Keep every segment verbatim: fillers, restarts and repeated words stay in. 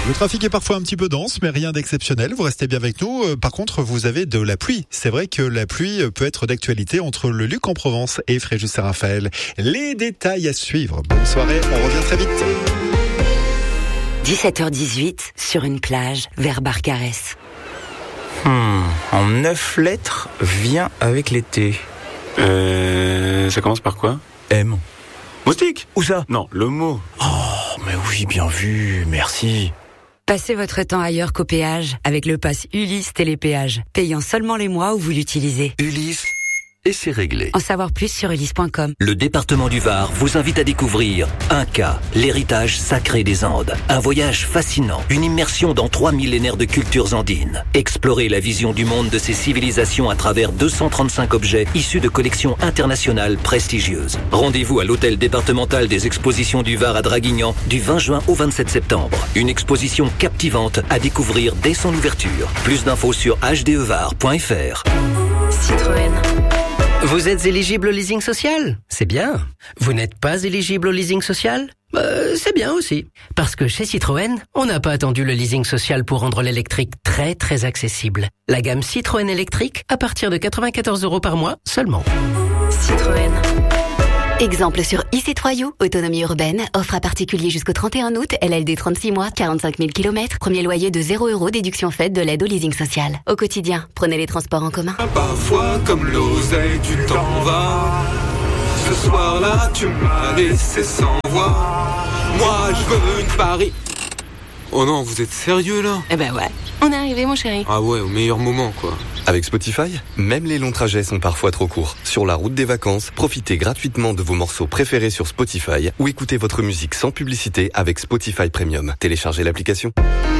Le trafic est parfois un petit peu dense, mais rien d'exceptionnel. Vous restez bien avec nous. Par contre, vous avez de la pluie. C'est vrai que la pluie peut être d'actualité entre le Luc en Provence et Fréjus-Saint-Raphaël. Les détails à suivre. Bonne soirée, on revient très vite. dix-sept heures dix-huit, sur une plage, vers Barcarès. Hmm, en neuf lettres, vient avec l'été. Euh... Ça commence par quoi? M. Moustique? Où ça? Non, le mot. Oh, mais oui, bien vu, merci. Passez votre temps ailleurs qu'au péage avec le pass Ulysse Télépéage, payant seulement les mois où vous l'utilisez. Ulysse, et c'est réglé. En savoir plus sur ulysse point com. Le département du Var vous invite à découvrir Inca, l'héritage sacré des Andes. Un voyage fascinant, une immersion dans trois millénaires de cultures andines. Explorez la vision du monde de ces civilisations à travers deux cent trente-cinq objets issus de collections internationales prestigieuses. Rendez-vous à l'hôtel départemental des expositions du Var à Draguignan du vingt juin au vingt-sept septembre. Une exposition captivante à découvrir dès son ouverture. Plus d'infos sur h d e var point f r. Citroën. Vous êtes éligible au leasing social? C'est bien. Vous n'êtes pas éligible au leasing social? Euh, c'est bien aussi. Parce que chez Citroën, on n'a pas attendu le leasing social pour rendre l'électrique très très accessible. La gamme Citroën électrique à partir de quatre-vingt-quatorze euros par mois seulement. Citroën. Exemple sur e-Citroën, autonomie urbaine, offre à particulier jusqu'au trente et un août, L L D trente-six mois, quarante-cinq mille kilomètres, premier loyer de zéro euros, déduction faite de l'aide au leasing social. Au quotidien, prenez les transports en commun. Parfois, comme l'oseille, tu t'en vas. Ce soir-là, tu m'as laissé sans voix. Moi, je veux une Paris. Oh non, vous êtes sérieux là? Eh ben ouais, on est arrivé mon chéri. Ah ouais, au meilleur moment quoi. Avec Spotify, même les longs trajets sont parfois trop courts. Sur la route des vacances, profitez gratuitement de vos morceaux préférés sur Spotify ou écoutez votre musique sans publicité avec Spotify Premium. Téléchargez l'application.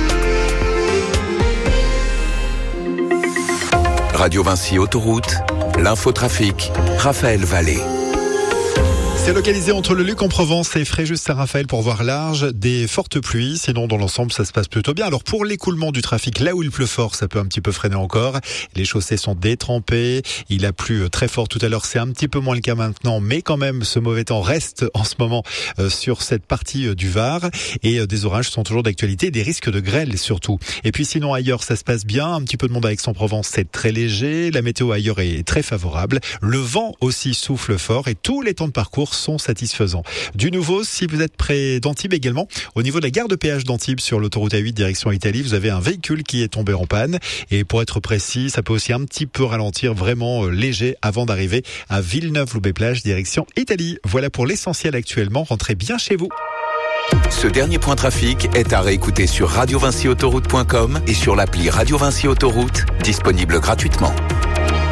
Radio Vinci Autoroute, l'infotrafic, Raphaël Vallée. C'est localisé entre le Luc en Provence et Fréjus-Saint-Raphaël pour voir large, des fortes pluies. Sinon, dans l'ensemble, ça se passe plutôt bien. Alors, pour l'écoulement du trafic, là où il pleut fort, ça peut un petit peu freiner encore. Les chaussées sont détrempées. Il a plu très fort tout à l'heure. C'est un petit peu moins le cas maintenant. Mais quand même, ce mauvais temps reste en ce moment euh, sur cette partie euh, du Var. Et euh, des orages sont toujours d'actualité. Des risques de grêle surtout. Et puis sinon, ailleurs, ça se passe bien. Un petit peu de monde à Aix-en-Provence, c'est très léger. La météo ailleurs est très favorable. Le vent aussi souffle fort. Et tous les temps de parcours sont satisfaisants. Du nouveau, si vous êtes près d'Antibes également, au niveau de la gare de péage d'Antibes sur l'autoroute A huit direction Italie, vous avez un véhicule qui est tombé en panne. Et pour être précis, ça peut aussi un petit peu ralentir, vraiment euh, léger avant d'arriver à Villeneuve-Loubet-Plage direction Italie. Voilà pour l'essentiel actuellement. Rentrez bien chez vous. Ce dernier point trafic est à réécouter sur radio vinci autoroute point com et sur l'appli Radio Vinci Autoroute, disponible gratuitement.